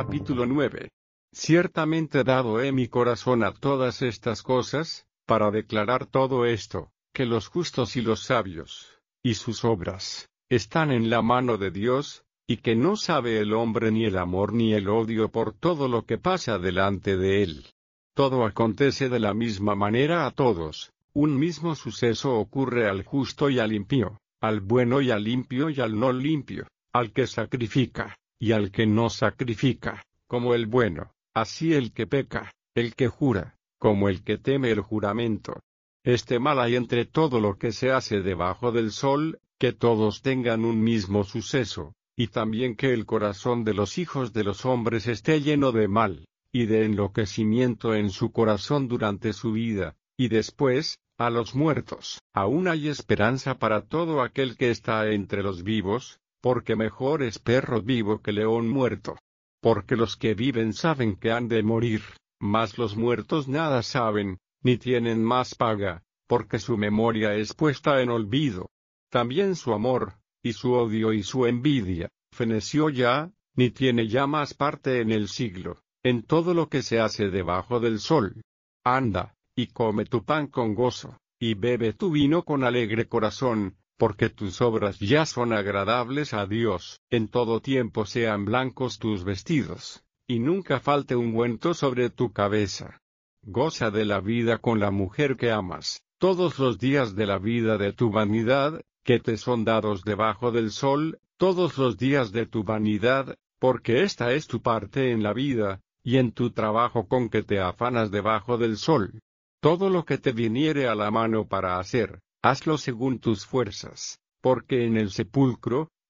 Capítulo 9. Ciertamente dado he mi corazón a todas estas cosas, para declarar todo esto, que los justos y los sabios, y sus obras, están en la mano de Dios, y que no sabe el hombre ni el amor ni el odio por todo lo que pasa delante de él. Todo acontece de la misma manera a todos, un mismo suceso ocurre al justo y al impío, al bueno y al limpio y al no limpio, al que sacrifica, y al que no sacrifica, como el bueno, así el que peca, el que jura, como el que teme el juramento. Este mal hay entre todo lo que se hace debajo del sol, que todos tengan un mismo suceso, y también que el corazón de los hijos de los hombres esté lleno de mal, y de enloquecimiento en su corazón durante su vida, y después, a los muertos. Aún hay esperanza para todo aquel que está entre los vivos, porque mejor es perro vivo que león muerto. Porque los que viven saben que han de morir, mas los muertos nada saben, ni tienen más paga, porque su memoria es puesta en olvido. También su amor, y su odio y su envidia, feneció ya, ni tiene ya más parte en el siglo, en todo lo que se hace debajo del sol. Anda, y come tu pan con gozo, y bebe tu vino con alegre corazón, porque tus obras ya son agradables a Dios. En todo tiempo sean blancos tus vestidos, y nunca falte ungüento sobre tu cabeza. Goza de la vida con la mujer que amas, todos los días de la vida de tu vanidad, que te son dados debajo del sol, todos los días de tu vanidad, porque esta es tu parte en la vida, y en tu trabajo con que te afanas debajo del sol. Todo lo que te viniere a la mano para hacer, hazlo según tus fuerzas, porque en el sepulcro,